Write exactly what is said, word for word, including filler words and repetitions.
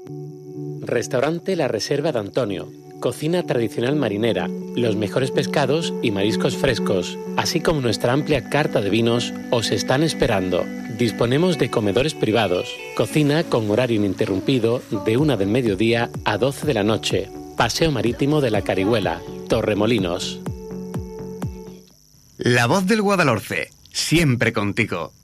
Restaurante La Reserva de Antonio. Cocina tradicional marinera, los mejores pescados y mariscos frescos, así como nuestra amplia carta de vinos, os están esperando. Disponemos de comedores privados, cocina con horario ininterrumpido de una del mediodía a doce de la noche. Paseo Marítimo de la Carihuela, Torremolinos. La Voz del Guadalhorce, siempre contigo.